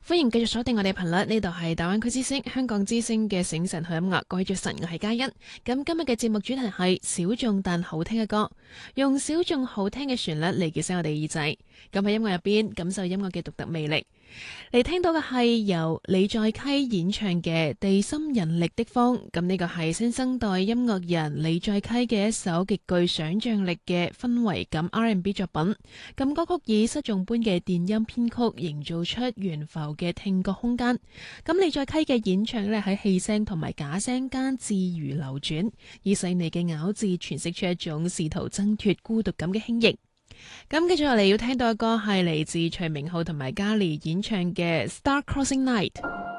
歡迎繼續鎖定我哋頻率，呢度係大灣區之聲、香港之聲嘅醒晨去音樂。各位早晨，我係嘉欣。咁今日嘅節目主題係小眾但好聽嘅歌，用小眾好聽嘅旋律嚟叫醒我哋耳仔。咁喺音樂入邊感受音樂嘅獨特魅力。嚟聽到嘅係由李在溪演唱嘅《地心引力的風》。咁呢個係新生代音樂人李在溪嘅一首極具想象力嘅氛圍感 R&B 作品。咁歌曲以失重般嘅電音編曲，營造出懸浮嘅聽覺空間。咁李在溪嘅演唱呢，喺氣聲同埋假聲間自如流轉，以細膩嘅咬字詮釋出一種試圖掙脫孤獨感嘅輕盈。咁繼續落嚟要聽到嘅歌係嚟自徐明浩同埋嘉莉演唱嘅《Star Crossing Night》。